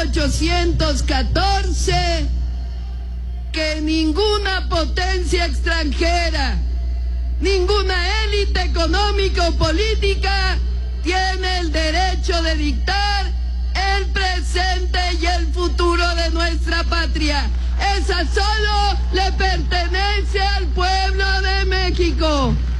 1814 que ninguna potencia extranjera, ninguna élite económica o política tiene el derecho de dictar el presente y el futuro de nuestra patria. Esa solo le pertenece al pueblo de México.